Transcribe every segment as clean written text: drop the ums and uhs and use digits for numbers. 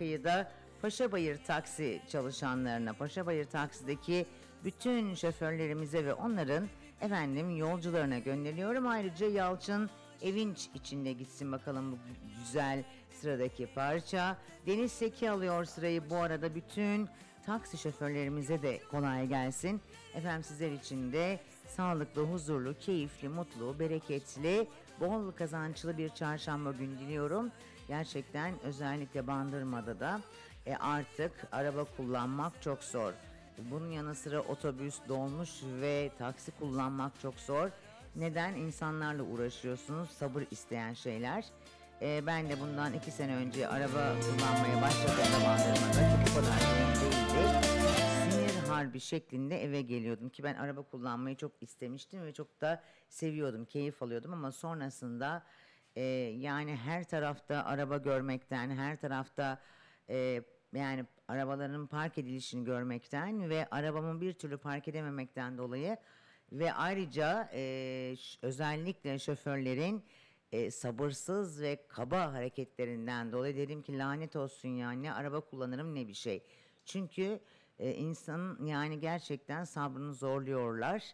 şarkıyı da Paşabayır taksi çalışanlarına, Paşabayır taksideki bütün şoförlerimize ve onların yolcularına gönderiyorum. Ayrıca Yalçın Evinç içinde gitsin bakalım bu güzel sıradaki parça. Deniz Seki alıyor sırayı bu arada. Bütün taksi şoförlerimize de kolay gelsin. Efendim sizler için de sağlıklı, huzurlu, keyifli, mutlu, bereketli, bol kazançlı bir çarşamba günü diliyorum. Gerçekten özellikle Bandırma'da da artık araba kullanmak çok zor. Bunun yanı sıra otobüs, dolmuş ve taksi kullanmak çok zor. Neden? İnsanlarla uğraşıyorsunuz, sabır isteyen şeyler. Ben de bundan 2 sene önce araba kullanmaya başladığımda Bandırma'da ki bu kadar değildi. Sinir harbi şeklinde eve geliyordum ki ben araba kullanmayı çok istemiştim ve çok da seviyordum, keyif alıyordum ama sonrasında yani her tarafta araba görmekten, her tarafta yani arabaların park edilişini görmekten ve arabamı bir türlü park edememekten dolayı ve ayrıca özellikle şoförlerin sabırsız ve kaba hareketlerinden dolayı dedim ki lanet olsun ya ne araba kullanırım ne bir şey. Çünkü insanın yani gerçekten sabrını zorluyorlar.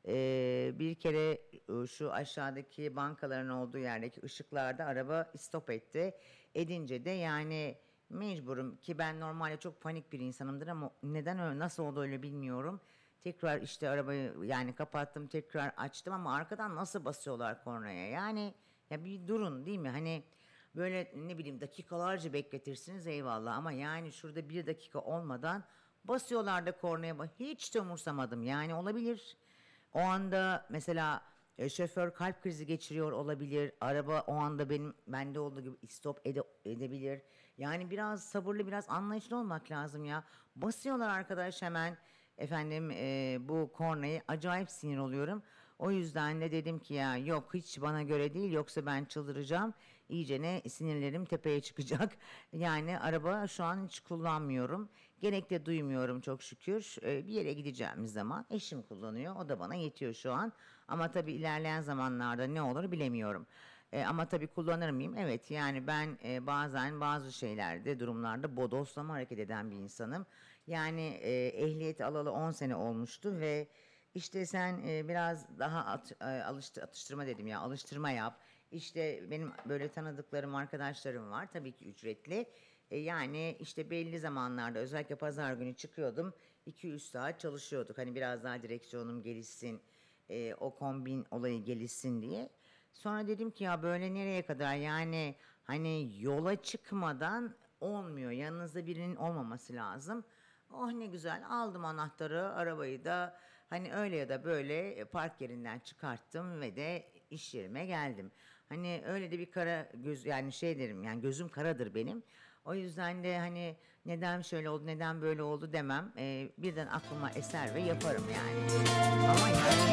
Bir kere şu aşağıdaki bankaların olduğu yerdeki ışıklarda araba stop etti. Edince de yani mecburum ki ben normalde çok panik bir insanımdır ama neden öyle nasıl oldu öyle bilmiyorum. Tekrar işte arabayı yani kapattım tekrar açtım ama arkadan nasıl basıyorlar kornaya yani ya bir durun değil mi hani böyle ne bileyim dakikalarca bekletirsiniz eyvallah ama yani şurada 1 dakika olmadan basıyorlar da kornaya hiç de umursamadım yani olabilir. O anda mesela şoför kalp krizi geçiriyor olabilir. Araba o anda bende olduğu gibi stop edebilir. Yani biraz sabırlı, biraz anlayışlı olmak lazım ya. Basıyorlar arkadaş hemen bu kornayı. Acayip sinir oluyorum. O yüzden de dedim ki ya yok hiç bana göre değil yoksa ben çıldıracağım. İyice ne sinirlerim tepeye çıkacak. Yani araba şu an hiç kullanmıyorum. Gerek de duymuyorum çok şükür. Bir yere gideceğimiz zaman eşim kullanıyor. O da bana yetiyor şu an. Ama tabii ilerleyen zamanlarda ne olur bilemiyorum. Ama tabii kullanır mıyım? Evet yani ben bazen bazı şeylerde durumlarda bodoslama hareket eden bir insanım. Yani ehliyeti alalı 10 sene olmuştu ve işte sen biraz daha atıştırma dedim ya alıştırma yap. İşte benim böyle tanıdıklarım arkadaşlarım var tabii ki ücretli. Yani işte belli zamanlarda özellikle pazar günü çıkıyordum. 2-3 saat çalışıyorduk. Hani biraz daha direksiyonum gelişsin, o kombin olayı gelişsin diye. Sonra dedim ki ya böyle nereye kadar yani hani yola çıkmadan olmuyor. Yanınızda birinin olmaması lazım. Oh ne güzel aldım anahtarı arabayı da hani öyle ya da böyle park yerinden çıkarttım ve de iş yerime geldim. Hani öyle de bir kara göz yani şey derim yani gözüm karadır benim. O yüzden de hani neden şöyle oldu neden böyle oldu demem. Birden aklıma eser ve yaparım yani. Ama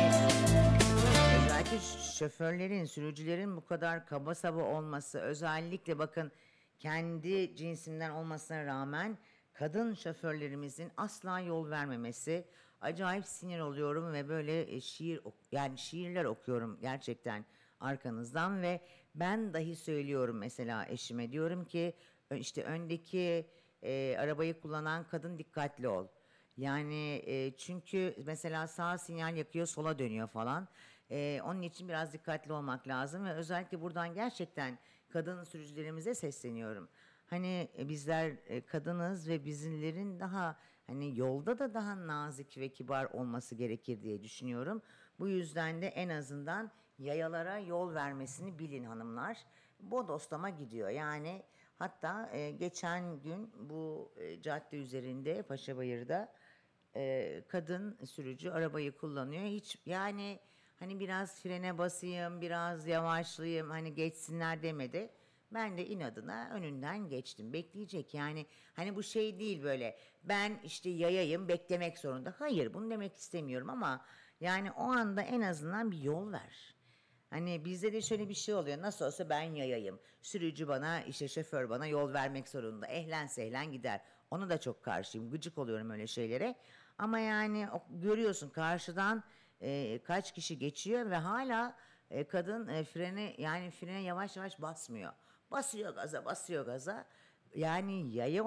yani özellikle şoförlerin, sürücülerin bu kadar kaba saba olması, özellikle bakın kendi cinsimden olmasına rağmen kadın şoförlerimizin asla yol vermemesi, acayip sinir oluyorum ve böyle yani şiirler okuyorum gerçekten arkanızdan ve ben dahi söylüyorum mesela eşime diyorum ki işte öndeki arabayı kullanan kadın dikkatli ol. Yani çünkü mesela sağ sinyal yakıyor sola dönüyor falan. Onun için biraz dikkatli olmak lazım ve özellikle buradan gerçekten kadın sürücülerimize sesleniyorum. Hani bizler kadınız ve bizlerin daha hani yolda da daha nazik ve kibar olması gerekir diye düşünüyorum. Bu yüzden de en azından yayalara yol vermesini bilin hanımlar. Bodoslama gidiyor. Yani hatta geçen gün bu cadde üzerinde Paşabayır'da kadın sürücü arabayı kullanıyor. Hiç yani hani biraz frene basayım, biraz yavaşlayayım, hani geçsinler demedi. Ben de inadına önünden geçtim. Bekleyecek yani hani bu şey değil böyle ben işte yayayım beklemek zorunda. Hayır bunu demek istemiyorum ama yani o anda en azından bir yol ver. Hani bizde de şöyle bir şey oluyor. Nasıl olsa ben yayayım. Sürücü bana, işte şoför bana yol vermek zorunda. Ehlen sehlen gider. Ona da çok karşıyım. Gıcık oluyorum öyle şeylere. Ama yani görüyorsun karşıdan kaç kişi geçiyor ve hala kadın frene yavaş yavaş basmıyor. Basıyor gaza, basıyor gaza. Yani yaya